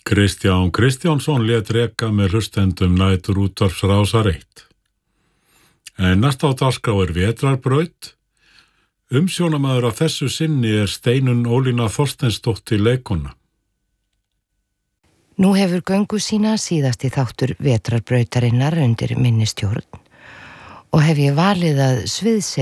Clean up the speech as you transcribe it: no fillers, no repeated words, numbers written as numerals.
Kristján Kristjánsson lét reka með hlustendum nætur útvarpsrásar 1. En næsta á dagskrá vetrarbraut. Umsjónamaður af þessu sinni Steinunn Ólína Þorsteinsdóttir leikkona. Nú hefur göngu sína síðasti þáttur vetrarbrautarinnar undir minni stjórn og hef ég valið að sviðsetja